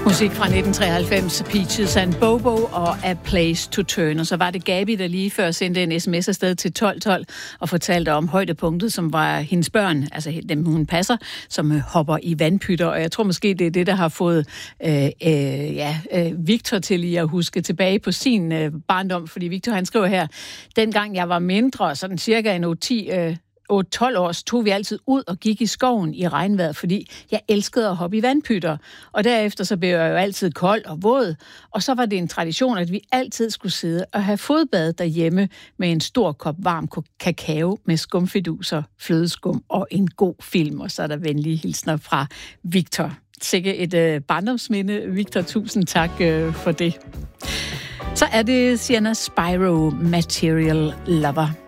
Musik fra 1993, Peaches and Bobo og A Place to Turn. Og så var det Gabi, der lige før sendte en sms afsted til 1212 og fortalte om højdepunktet, som var hendes børn, altså dem hun passer, som hopper i vandpytter. Og jeg tror måske, det er det, der har fået Victor til lige at huske tilbage på sin barndom. Fordi Victor, han skriver her, dengang jeg var mindre, sådan cirka en 12 år, så tog vi altid ud og gik i skoven i regnvejr, fordi jeg elskede at hoppe i vandpytter. Og derefter så blev jeg jo altid kold og våd, og så var det en tradition, at vi altid skulle sidde og have fodbad derhjemme med en stor kop varm kakao med skumfiduser, flødeskum og en god film. Og så er der venlige hilsner fra Victor. Sikke et barndomsminde, Victor. Tusind tak for det. Så er det Sienna Spyro, Material Lover.